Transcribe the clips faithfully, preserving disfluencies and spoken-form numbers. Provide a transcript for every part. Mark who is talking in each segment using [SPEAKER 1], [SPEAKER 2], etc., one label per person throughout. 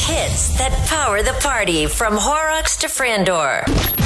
[SPEAKER 1] hits that power the party from Horrocks to Frandor.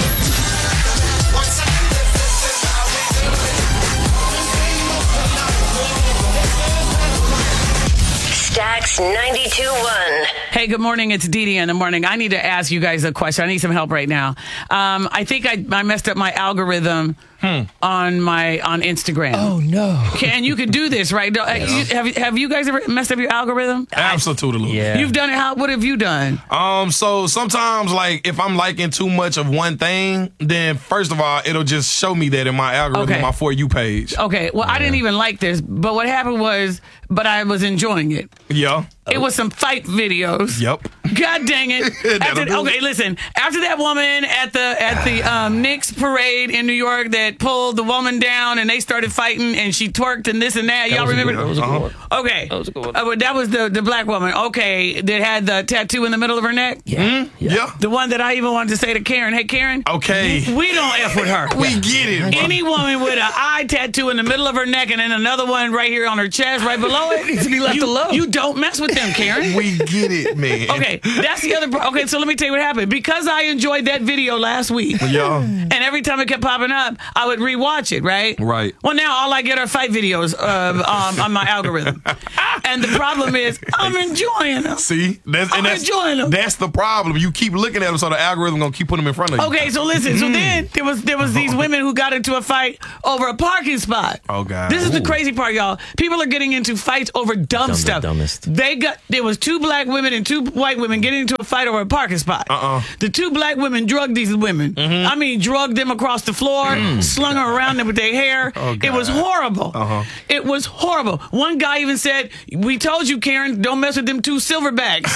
[SPEAKER 1] Stax ninety-two point one.
[SPEAKER 2] Hey, good morning. It's Dee Dee in the morning. I need to ask you guys a question. I need some help right now. Um, I think I, I messed up my algorithm hmm. on my on Instagram.
[SPEAKER 3] Oh, no.
[SPEAKER 2] Can you could do this, right? Yeah. You, have, have you guys ever messed up your algorithm?
[SPEAKER 4] Absolutely.
[SPEAKER 3] Yeah.
[SPEAKER 2] You've done it. How? What have you done?
[SPEAKER 4] Um. So sometimes, like, if I'm liking too much of one thing, then first of all, it'll just show me that in my algorithm,
[SPEAKER 2] Okay.
[SPEAKER 4] my For You page.
[SPEAKER 2] Okay. Well, yeah. I didn't even like this, but what happened was, but I was enjoying it.
[SPEAKER 4] Yeah.
[SPEAKER 2] It was some fight videos.
[SPEAKER 4] Yep.
[SPEAKER 2] God dang it. After, okay, listen. After that woman at the at the um, Knicks parade in New York that pulled the woman down and they started fighting and she twerked and this and that. Y'all remember?
[SPEAKER 3] That was a good one.
[SPEAKER 2] Okay.
[SPEAKER 3] That was a good one.
[SPEAKER 2] Uh, that was the, the black woman. Okay. That had the tattoo in the middle of her neck.
[SPEAKER 3] Yeah.
[SPEAKER 4] Mm-hmm.
[SPEAKER 3] yeah.
[SPEAKER 4] Yeah.
[SPEAKER 2] The one that I even wanted to say to Karen, hey, Karen.
[SPEAKER 4] Okay.
[SPEAKER 2] We don't F with her.
[SPEAKER 4] We get it. Bro.
[SPEAKER 2] Any woman with an eye tattoo in the middle of her neck and then another one right here on her chest, right below it.
[SPEAKER 3] Needs to be left
[SPEAKER 2] you,
[SPEAKER 3] alone.
[SPEAKER 2] You don't mess with them, Karen.
[SPEAKER 4] We get it, man.
[SPEAKER 2] Okay, that's the other part. Okay, so let me tell you what happened. Because I enjoyed that video last week,
[SPEAKER 4] Yeah.
[SPEAKER 2] and every time it kept popping up, I would rewatch it, right?
[SPEAKER 4] Right.
[SPEAKER 2] Well, now all I get are fight videos uh, um, on my algorithm. And the problem is, I'm enjoying them.
[SPEAKER 4] See? That's,
[SPEAKER 2] I'm
[SPEAKER 4] and that's,
[SPEAKER 2] enjoying them.
[SPEAKER 4] That's the problem. You keep looking at them, so the algorithm going to keep putting them in front of you.
[SPEAKER 2] Okay, so listen. So then there was there was these women who got into a fight over a parking spot.
[SPEAKER 4] Oh, God.
[SPEAKER 2] This is the
[SPEAKER 3] Ooh.
[SPEAKER 2] crazy part, y'all. People are getting into fights over dumb
[SPEAKER 3] Dumb, the
[SPEAKER 2] stuff.
[SPEAKER 3] dumbest.
[SPEAKER 2] They got there was two black women and two white women getting into a fight over a parking spot.
[SPEAKER 4] Uh-uh.
[SPEAKER 2] The two black women drugged these women.
[SPEAKER 4] Mm-hmm.
[SPEAKER 2] I mean, drugged them across the floor, slung her around them with their hair.
[SPEAKER 4] Oh,
[SPEAKER 2] it was
[SPEAKER 4] God.
[SPEAKER 2] horrible.
[SPEAKER 4] Uh-huh.
[SPEAKER 2] It was horrible. One guy even said, "We told you, Karen, don't mess with them two silverbacks."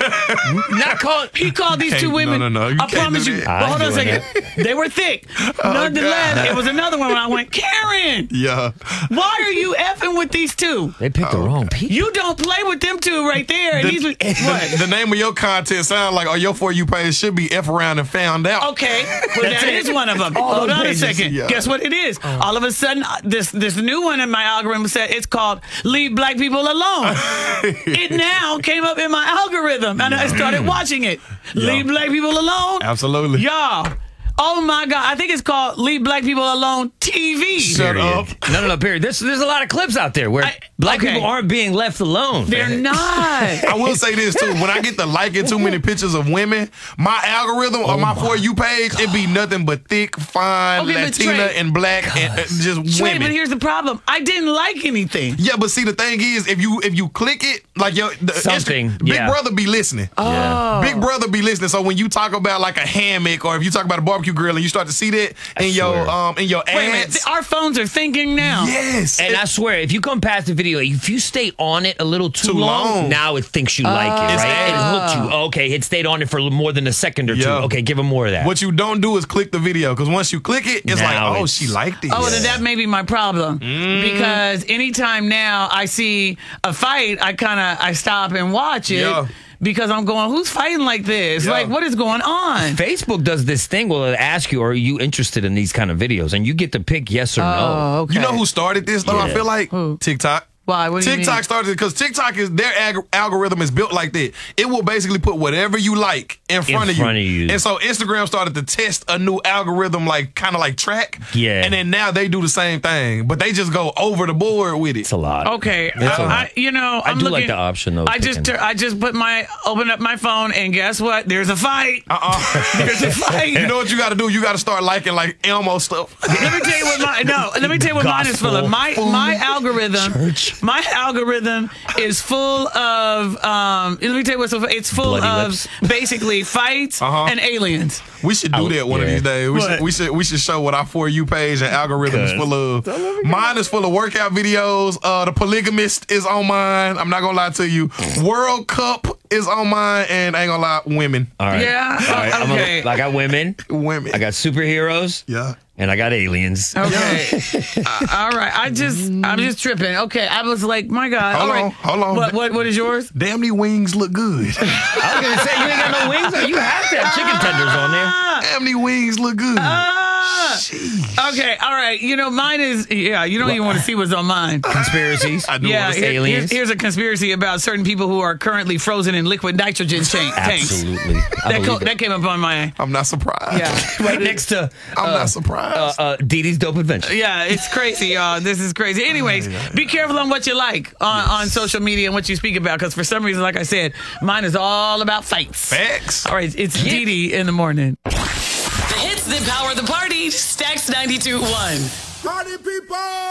[SPEAKER 3] Not called.
[SPEAKER 2] He called these two
[SPEAKER 4] Can't-
[SPEAKER 2] women.
[SPEAKER 4] no, no, no, you
[SPEAKER 2] I
[SPEAKER 4] can't
[SPEAKER 2] promise
[SPEAKER 4] do
[SPEAKER 2] you.
[SPEAKER 4] that.
[SPEAKER 2] Well, hold on a
[SPEAKER 3] I'm doing
[SPEAKER 2] second. They were thick. Nonetheless,
[SPEAKER 4] God.
[SPEAKER 2] it was another one when I went, Karen,
[SPEAKER 4] Yeah.
[SPEAKER 2] why are you effing with these two?
[SPEAKER 3] They picked the wrong people.
[SPEAKER 2] You don't play with them two right there. And
[SPEAKER 4] The,
[SPEAKER 2] these were, what?
[SPEAKER 4] the, the name of your content sounds like, oh, your For You page should be F around and found out.
[SPEAKER 2] Okay, well, that is one of them.
[SPEAKER 3] All
[SPEAKER 2] Hold
[SPEAKER 3] those
[SPEAKER 2] on
[SPEAKER 3] pages,
[SPEAKER 2] a second.
[SPEAKER 4] yeah.
[SPEAKER 2] Guess what it is? All of a sudden, uh, this this new one in my algorithm said it's called "Leave Black People Alone." It now came up in my algorithm, and I started watching it. Leave Black People Alone.
[SPEAKER 4] Absolutely.
[SPEAKER 2] Y'all. Oh my God! I think it's called "Leave Black People Alone" T V.
[SPEAKER 4] Shut up.
[SPEAKER 3] No, no, no, period. There's, there's a lot of clips out there where
[SPEAKER 2] I-
[SPEAKER 3] black
[SPEAKER 2] okay.
[SPEAKER 3] people aren't being left alone.
[SPEAKER 2] They're not.
[SPEAKER 4] I will say this too. When I get to liking too many pictures of women, my algorithm or my, For You page, it be nothing but thick, fine,
[SPEAKER 2] Okay, but
[SPEAKER 4] Latina
[SPEAKER 2] Trey-
[SPEAKER 4] and black and uh, just
[SPEAKER 2] Trey,
[SPEAKER 4] women.
[SPEAKER 2] but here's the problem. I didn't like anything.
[SPEAKER 4] Yeah, but see, the thing is, if you if you click it, like your the
[SPEAKER 3] Something,
[SPEAKER 4] Insta- Big
[SPEAKER 3] yeah.
[SPEAKER 4] Brother be listening.
[SPEAKER 2] Oh.
[SPEAKER 4] Big Brother be listening. So when you talk about like a hammock or if you talk about a barbecue grill and you start to see that in your
[SPEAKER 3] swear.
[SPEAKER 4] um in your
[SPEAKER 2] Wait a minute.
[SPEAKER 4] ads,
[SPEAKER 2] Our phones are thinking now.
[SPEAKER 4] yes,
[SPEAKER 3] And
[SPEAKER 4] it-
[SPEAKER 3] I swear, if you come past the video, if you stay on it a little too,
[SPEAKER 4] Too long.
[SPEAKER 3] now it thinks you like it,
[SPEAKER 4] It's
[SPEAKER 3] right? It
[SPEAKER 4] added.
[SPEAKER 3] hooked you. Okay, it stayed on it for more than a second or two.
[SPEAKER 4] Yeah.
[SPEAKER 3] Okay, give him more of that.
[SPEAKER 4] what you don't do is click the video because once you click it, it's
[SPEAKER 3] Now
[SPEAKER 4] like, oh,
[SPEAKER 3] it's-
[SPEAKER 4] she liked it.
[SPEAKER 2] Oh, then that may be my problem because anytime now I see a fight, I kind of I stop and watch it
[SPEAKER 4] Yeah.
[SPEAKER 2] because I'm going, who's fighting like this?
[SPEAKER 4] Yeah.
[SPEAKER 2] Like, what is going on?
[SPEAKER 3] Facebook does this thing where it'll ask you, are you interested in these kind of videos? And you get to pick yes or no.
[SPEAKER 2] Oh, okay.
[SPEAKER 4] You know who started this though? I
[SPEAKER 3] Yeah.
[SPEAKER 4] feel like
[SPEAKER 2] Who?
[SPEAKER 4] TikTok.
[SPEAKER 2] Why? What do you
[SPEAKER 4] TikTok
[SPEAKER 2] mean?
[SPEAKER 4] started because TikTok is their ag- algorithm is built like that. It will basically put whatever you like in front, of,
[SPEAKER 3] front
[SPEAKER 4] you.
[SPEAKER 3] of you.
[SPEAKER 4] And so Instagram started to test a new algorithm, like kind of like track.
[SPEAKER 3] Yeah.
[SPEAKER 4] And then now they do the same thing, but they just go over the board with it.
[SPEAKER 3] It's a lot.
[SPEAKER 2] Okay,
[SPEAKER 3] It's a
[SPEAKER 2] I,
[SPEAKER 3] lot.
[SPEAKER 2] I, you know,
[SPEAKER 3] I
[SPEAKER 2] I'm
[SPEAKER 3] do
[SPEAKER 2] looking,
[SPEAKER 3] like the option, though,
[SPEAKER 2] I just,
[SPEAKER 3] picking.
[SPEAKER 2] tur- I just put my, open up my phone, and guess what? There's a fight.
[SPEAKER 4] Uh-uh.
[SPEAKER 2] There's a fight.
[SPEAKER 4] You know what you got to do? You got to start liking like Elmo stuff.
[SPEAKER 2] Let me tell you what my no. Let me tell you what mine is full of. My my algorithm.
[SPEAKER 3] Church.
[SPEAKER 2] My algorithm is full of. Um, let me tell you what's. So it's full
[SPEAKER 3] Bloody
[SPEAKER 2] of
[SPEAKER 3] lips.
[SPEAKER 2] basically fights
[SPEAKER 4] Uh-huh.
[SPEAKER 2] and aliens.
[SPEAKER 4] We should do
[SPEAKER 3] I-
[SPEAKER 4] that one of
[SPEAKER 3] yeah.
[SPEAKER 4] these days. We
[SPEAKER 2] What?
[SPEAKER 4] should, we should we should show what our For You page and algorithm is
[SPEAKER 3] Good.
[SPEAKER 4] full of. Mine is full of workout videos. Uh, the Polygamist is on mine. I'm not gonna lie to you. World Cup is on mine, and I ain't gonna lie, women,
[SPEAKER 3] All right.
[SPEAKER 2] Yeah,
[SPEAKER 3] All right. I'm
[SPEAKER 2] okay.
[SPEAKER 3] a, I got women.
[SPEAKER 4] women.
[SPEAKER 3] I got superheroes.
[SPEAKER 4] yeah.
[SPEAKER 3] And I got aliens.
[SPEAKER 2] Okay. uh, all right. I just. I'm just tripping. Okay. I was like, my God.
[SPEAKER 4] Hold
[SPEAKER 2] all right.
[SPEAKER 4] on, hold on.
[SPEAKER 2] What what what is yours?
[SPEAKER 4] Damn, these wings look good.
[SPEAKER 3] I was going to say, you ain't got no wings? You have to have chicken tenders on there.
[SPEAKER 2] Ah,
[SPEAKER 4] Damn, these wings look good.
[SPEAKER 2] ah, Okay, all right. You know, mine is, yeah, you don't even want to see what's on mine.
[SPEAKER 3] Conspiracies.
[SPEAKER 4] I do
[SPEAKER 2] Yeah,
[SPEAKER 4] want to
[SPEAKER 2] here-
[SPEAKER 4] say
[SPEAKER 3] aliens.
[SPEAKER 2] here's, here's a conspiracy about certain people who are currently frozen in liquid nitrogen cha- tanks.
[SPEAKER 3] Absolutely. I
[SPEAKER 2] That,
[SPEAKER 3] believe
[SPEAKER 2] co-
[SPEAKER 3] it.
[SPEAKER 2] that came up on my,
[SPEAKER 4] I'm not surprised.
[SPEAKER 2] yeah.
[SPEAKER 3] Right next to
[SPEAKER 4] I'm
[SPEAKER 3] uh,
[SPEAKER 4] not surprised.
[SPEAKER 3] uh, uh, Dee Dee's Dope Adventure.
[SPEAKER 2] Yeah, it's crazy, y'all. This is crazy. Anyways, be careful on what you like on, on social media and what you speak about, because for some reason, like I said, mine is all about fights.
[SPEAKER 4] Facts.
[SPEAKER 2] All right, it's Dee Dee in the morning.
[SPEAKER 5] The hits that power the party. Stacks ninety-two point one.
[SPEAKER 6] Party people!